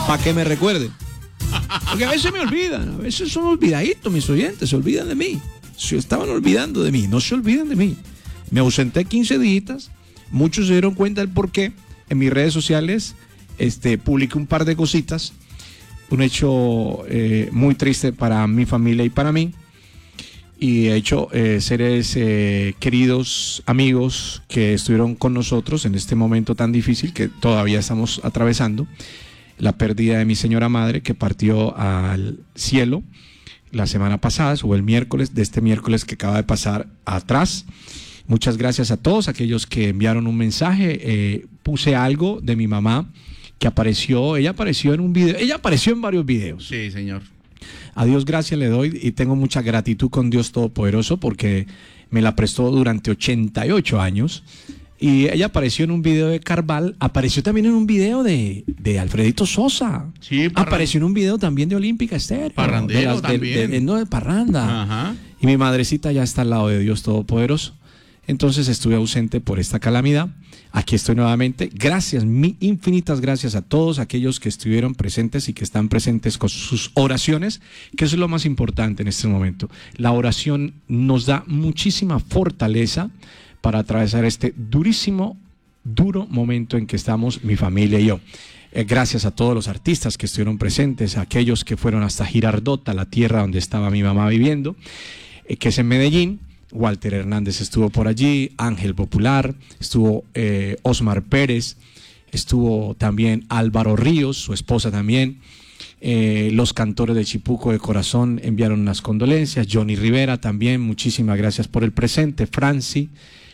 para que me recuerden. Porque a veces me olvidan, a veces son olvidaditos mis oyentes, se olvidan de mí. Se estaban olvidando de mí, no se olviden de mí. Me ausenté 15 días, muchos se dieron cuenta del por qué. En mis redes sociales publiqué un par de cositas, un hecho muy triste para mi familia y para mí. Y de hecho, seres queridos, amigos que estuvieron con nosotros en este momento tan difícil que todavía estamos atravesando, la pérdida de mi señora madre que partió al cielo la semana pasada, o el miércoles, de este miércoles que acaba de pasar atrás. Muchas gracias a todos aquellos que enviaron un mensaje. Puse algo de mi mamá que apareció, ella apareció en un video, ella apareció en varios videos. Sí, señor. A Dios gracias le doy y tengo mucha gratitud con Dios Todopoderoso porque me la prestó durante 88 años. Y ella apareció en un video de Carval, apareció también en un video de Alfredito Sosa. Sí, apareció en un video también de Olímpica Estéreo. Parrandero también. No, de Parranda. Ajá. Y mi madrecita ya está al lado de Dios Todopoderoso. Entonces estuve ausente por esta calamidad. Aquí estoy nuevamente. Gracias, infinitas gracias a todos aquellos que estuvieron presentes y que están presentes con sus oraciones, que eso es lo más importante en este momento. La oración nos da muchísima fortaleza para atravesar este duro momento en que estamos mi familia y yo. Gracias a todos los artistas que estuvieron presentes, a aquellos que fueron hasta Girardota, la tierra donde estaba mi mamá viviendo, que es en Medellín. Walter Hernández estuvo por allí, Ángel Popular, estuvo Osmar Pérez, estuvo también Álvaro Ríos, su esposa también. Los cantores de Chipuco de Corazón enviaron unas condolencias. Johnny Rivera también, muchísimas gracias por el presente. Franci,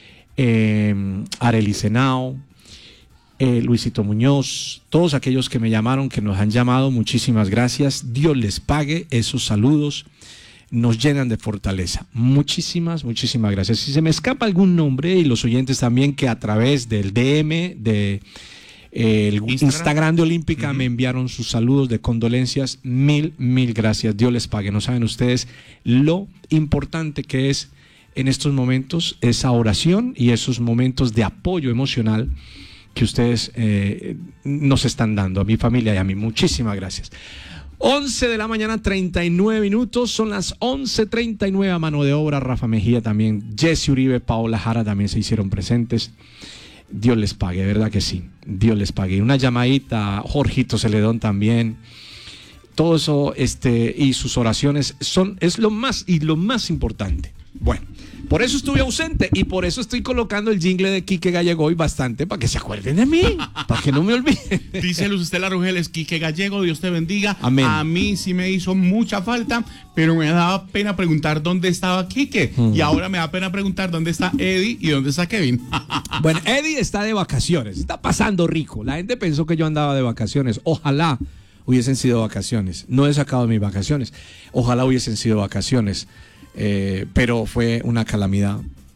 Arely Senao, Luisito Muñoz, todos aquellos que me llamaron, que nos han llamado, muchísimas gracias. Dios les pague esos saludos, nos llenan de fortaleza. Muchísimas gracias. Si se me escapa algún nombre, y los oyentes también que a través del DM de el Instagram de Olímpica me enviaron sus saludos de condolencias, mil gracias. Dios les pague. No saben ustedes lo importante que es en estos momentos esa oración y esos momentos de apoyo emocional que ustedes nos están dando a mi familia y a mí. Muchísimas gracias. 11 de la mañana, 39 minutos, son las 11:39 a mano de obra. Rafa Mejía también, Jesse Uribe, Paola Jara también se hicieron presentes. Dios les pague, ¿verdad que sí? Dios les pague. Una llamadita, Jorgito Celedón también. Todo eso y sus oraciones es lo más importante. Bueno, por eso estuve ausente y por eso estoy colocando el jingle de Quique Gallego hoy bastante para que se acuerden de mí, para que no me olviden. Dice Luz Estela Rugeles, Quique Gallego, Dios te bendiga. Amén. A mí sí me hizo mucha falta, pero me daba pena preguntar dónde estaba Quique. Y ahora me da pena preguntar dónde está Eddie y dónde está Kevin. Bueno, Eddie está de vacaciones, está pasando rico. La gente pensó que yo andaba de vacaciones. Ojalá hubiesen sido vacaciones. No he sacado mis vacaciones. Ojalá hubiesen sido vacaciones. Pero fue una calamidad,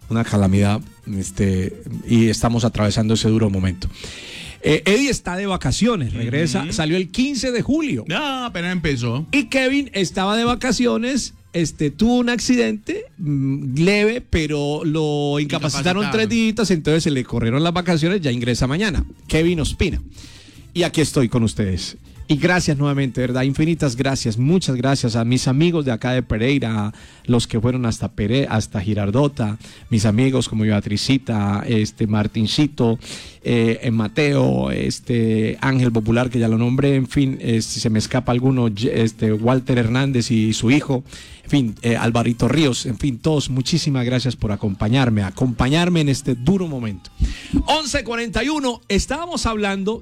y estamos atravesando ese duro momento. Eddie está de vacaciones, regresa, salió el 15 de julio. No, apenas empezó. Y Kevin estaba de vacaciones, tuvo un accidente leve, pero lo incapacitaron 3 días, entonces se le corrieron las vacaciones, ya ingresa mañana. Kevin Ospina. Y aquí estoy con ustedes. Y gracias nuevamente, ¿verdad? Infinitas gracias, muchas gracias a mis amigos de acá de Pereira, los que fueron hasta Girardota, mis amigos como Beatricita, Martincito, Mateo, Ángel Popular, que ya lo nombré, en fin, si se me escapa alguno, Walter Hernández y su hijo, en fin, Alvarito Ríos, en fin, todos, muchísimas gracias por acompañarme en este duro momento. 11:41, estábamos hablando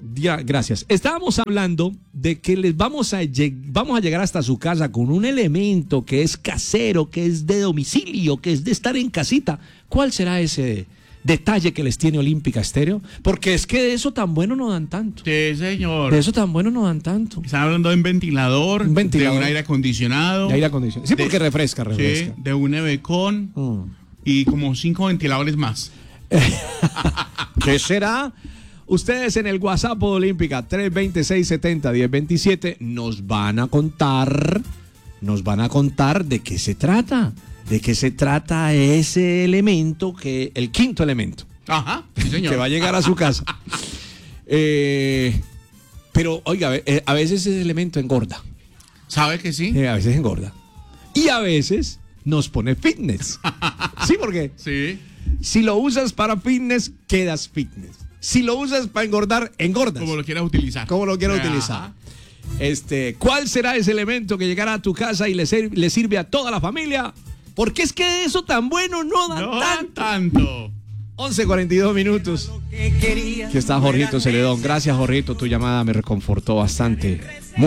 de que vamos a llegar hasta su casa con un elemento que es casero, que es de domicilio, que es de estar en casita. ¿Cuál será ese detalle que les tiene Olímpica Estéreo? Porque es que de eso tan bueno no dan tanto. Sí, señor. De eso tan bueno no dan tanto. Están hablando de un ventilador, de un aire acondicionado. De aire acondicionado. Sí, porque refresca. Sí, de un Evecon y como 5 ventiladores más. ¿Qué será? Ustedes en el WhatsApp de Olímpica 326-70-1027 nos van a contar de qué se trata. ¿De qué se trata ese elemento, el quinto elemento? Ajá, sí, señor. Que va a llegar a su casa. Pero, oiga, a veces ese elemento engorda. ¿Sabe que sí? A veces engorda. Y a veces nos pone fitness. Sí, porque Sí. si lo usas para fitness, quedas fitness. Si lo usas para engordar, engordas. Como lo quieras utilizar. Como lo quieras Ajá. utilizar. ¿Cuál será ese elemento que llegará a tu casa y le sirve a toda la familia? Porque es que eso tan bueno no da No tanto. tanto. 11:42 minutos. Aquí está Jorgito Celedón. Gracias, Jorgito. Tu llamada me reconfortó bastante.